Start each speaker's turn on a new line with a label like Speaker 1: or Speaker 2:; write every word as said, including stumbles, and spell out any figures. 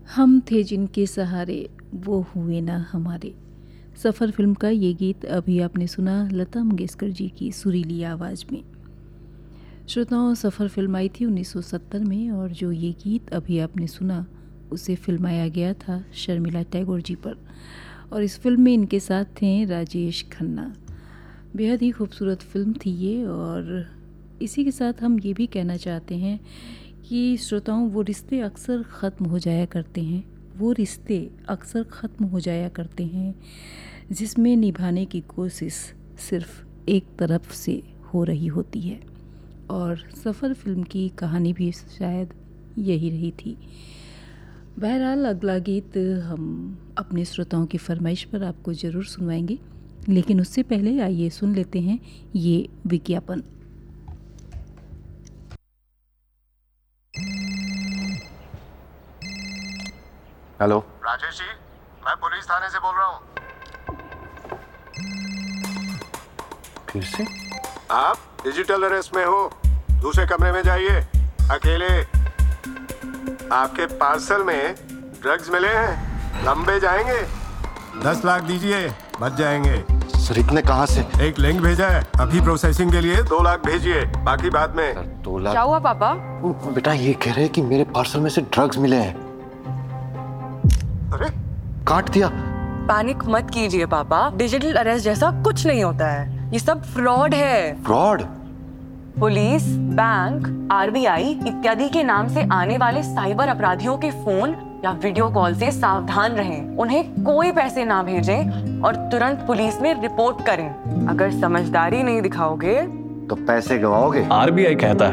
Speaker 1: हम थे जिनके सहारे वो हुए ना हमारे। सफ़र फिल्म का ये गीत अभी आपने सुना लता मंगेशकर जी की सुरीली आवाज़ में। श्रोताओं, सफ़र फिल्म आई थी उन्नीस सौ सत्तर में और जो ये गीत अभी आपने सुना उसे फिल्माया गया था शर्मिला टैगोर जी पर और इस फिल्म में इनके साथ थे राजेश खन्ना। बेहद ही खूबसूरत फिल्म थी ये और इसी के साथ हम ये भी कहना चाहते हैं कि श्रोताओं, वो रिश्ते अक्सर ख़त्म हो जाया करते हैं वो रिश्ते अक्सर ख़त्म हो जाया करते हैं जिसमें निभाने की कोशिश सिर्फ एक तरफ से हो रही होती है और सफ़र फिल्म की कहानी भी शायद यही रही थी। बहरहाल अगला गीत हम अपने श्रोताओं की फरमाइश पर आपको ज़रूर सुनवाएंगे, लेकिन उससे पहले आइए सुन लेते हैं ये विज्ञापन।
Speaker 2: हेलो
Speaker 3: राजेश जी, मैं पुलिस थाने से बोल रहा हूँ।
Speaker 2: फिर से?
Speaker 3: आप डिजिटल अरेस्ट में हो, दूसरे कमरे में जाइए अकेले। आपके पार्सल में ड्रग्स मिले हैं, लंबे जाएंगे। दस लाख दीजिए, बच जाएंगे।
Speaker 2: सर इतने कहाँ से?
Speaker 3: एक लिंक भेजा है, अभी प्रोसेसिंग के लिए दो लाख भेजिए, बाकी बाद में।
Speaker 2: सर दो लाख?
Speaker 4: क्या हुआ पापा?
Speaker 2: बेटा ये कह रहे हैं कि मेरे पार्सल में से ड्रग्स मिले हैं।
Speaker 3: अरे
Speaker 2: काट दिया।
Speaker 4: पैनिक मत कीजिए पापा, डिजिटल अरेस्ट जैसा कुछ नहीं होता है, ये सब फ्रॉड है।
Speaker 2: फ्रॉड?
Speaker 4: पुलिस, बैंक, आरबीआई इत्यादि के नाम से आने वाले साइबर अपराधियों के फोन या वीडियो कॉल से सावधान रहें। उन्हें कोई पैसे ना भेजें और तुरंत पुलिस में रिपोर्ट करें। अगर समझदारी नहीं दिखाओगे
Speaker 2: तो पैसे गवाओगे।
Speaker 5: आरबीआई कहता है